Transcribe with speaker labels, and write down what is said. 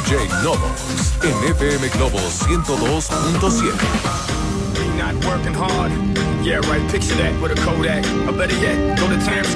Speaker 1: DJ Novos en FM Globo 102.7.
Speaker 2: Not working hard. Yeah, right, picture that with a Kodak. Or better yet, go to Times